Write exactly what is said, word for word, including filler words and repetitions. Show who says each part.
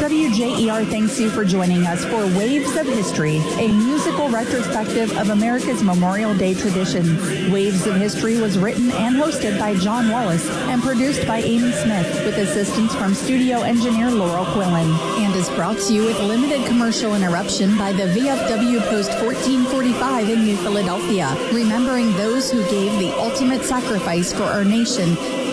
Speaker 1: W J E R thanks you for joining us for Waves of History, a musical retrospective of America's Memorial Day traditions. Waves of History was written and hosted by John Wallace and produced by Amy Smith with assistance from studio engineer Laurel Quillen, and is brought to you with limited commercial interruption by the V F W Post fourteen forty-five in New Philadelphia, remembering those who gave the ultimate sacrifice for our nation